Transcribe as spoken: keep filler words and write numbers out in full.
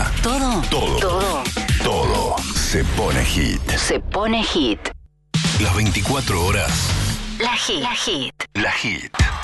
Todo. Todo. Todo. Todo se pone hit. Se pone hit. Las veinticuatro horas. La hit. La hit. La hit.